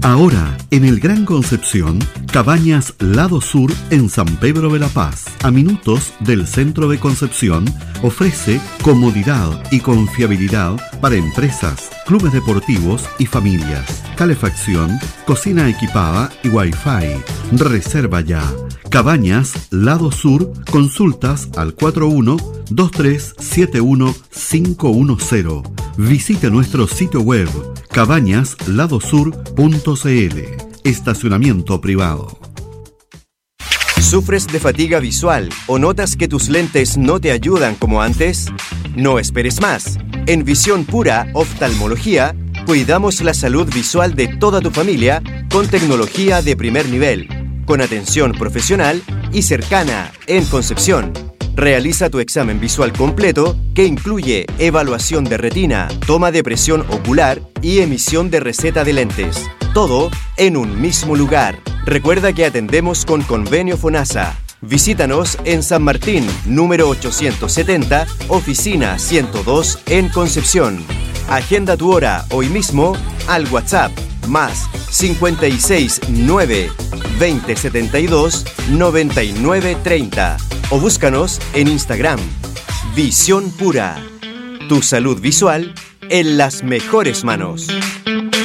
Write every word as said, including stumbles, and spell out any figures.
Ahora, en el Gran Concepción, Cabañas Lado Sur en San Pedro de la Paz, a minutos del centro de Concepción, ofrece comodidad y confiabilidad para empresas, clubes deportivos y familias. Calefacción, cocina equipada y Wi-Fi. Reserva ya. Cabañas Lado Sur, consultas al cuatro uno dos tres siete uno cinco uno cero. Visite nuestro sitio web cabañas lado sur punto c l. Estacionamiento privado. ¿Sufres de fatiga visual o notas que tus lentes no te ayudan como antes? No esperes más. En Visión Pura Oftalmología cuidamos la salud visual de toda tu familia con tecnología de primer nivel, con atención profesional y cercana en Concepción. Realiza tu examen visual completo que incluye evaluación de retina, toma de presión ocular y emisión de receta de lentes. Todo en un mismo lugar. Recuerda que atendemos con convenio FONASA. Visítanos en San Martín, número ochocientos setenta, oficina ciento dos en Concepción. Agenda tu hora hoy mismo al WhatsApp más cincuenta y seis nueve veinte setenta y dos noventa y nueve treinta o búscanos en Instagram. Visión Pura. Tu salud visual en las mejores manos.